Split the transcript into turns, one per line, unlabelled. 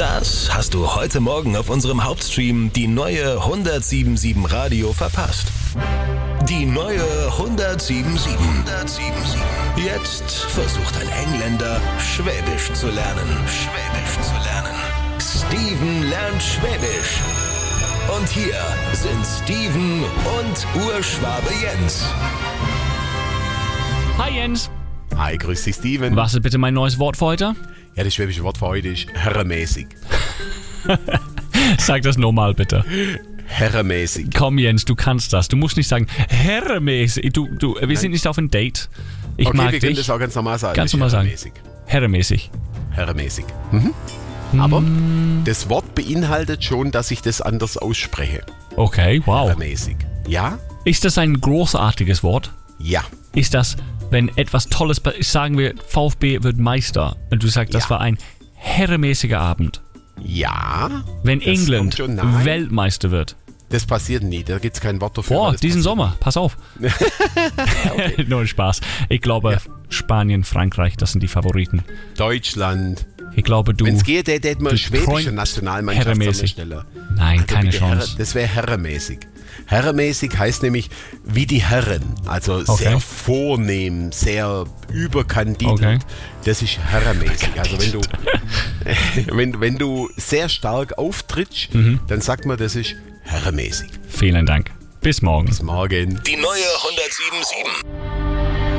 Das hast du heute Morgen auf unserem Hauptstream die neue 107.7 Radio verpasst. Die neue 107.7. Jetzt versucht ein Engländer, Schwäbisch zu lernen. Steven lernt Schwäbisch. Und hier sind Steven und Urschwabe Jens.
Hi Jens.
Hi, grüß dich Steven.
Was ist bitte mein neues Wort für heute?
Ja, das schwäbische Wort für heute ist herremäßig.
Sag das nochmal bitte.
Herremäßig.
Komm Jens, du kannst das. Du musst nicht sagen, herremäßig. Wir sind nicht auf ein Date. Ich
okay,
mag
wir können
dich.
das auch ganz normal sagen.
Ganz normal sagen.
Herremäßig.
Herremäßig.
Aber das Wort beinhaltet schon, dass ich das anders ausspreche.
Okay, wow.
Herremäßig. Ja?
Ist das ein großartiges Wort?
Ja.
Ist das, wenn etwas Tolles, sagen wir, VfB wird Meister und du sagst, das war ein herremäßiger Abend.
Ja.
Wenn
das
England
kommt schon nahe.
Weltmeister wird.
Das passiert nie, da gibt es kein Wort dafür.
Boah, diesen Sommer, pass auf.
Okay.
Nur Spaß. Ich glaube, Spanien, Frankreich, das sind die Favoriten.
Deutschland.
Ich glaube,
Wenn es geht, hätte man
du
schwedische
träumst
Nationalmannschaft
herremäßig.
Stelle.
Nein, keine Chance.
Das wäre herremäßig. Herremäßig heißt nämlich wie die Herren, also sehr vornehm, sehr überkandidelt.
Okay.
Das ist herremäßig. Also wenn du sehr stark auftrittst, dann sagt man, das ist herremäßig.
Vielen Dank. Bis morgen.
Bis morgen.
Die neue 107.7.